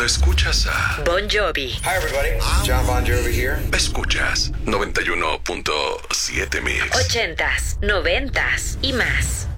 Cuando escuchas a Bon Jovi. Hi everybody, John Bon Jovi here. Escuchas 91.7 Mix. 80s, 90s y más.